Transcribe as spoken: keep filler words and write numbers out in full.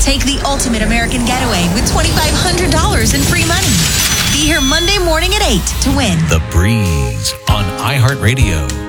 Take the ultimate American getaway with twenty-five hundred dollars in free money. Be here Monday morning at eight to win. The Breeze on iHeartRadio.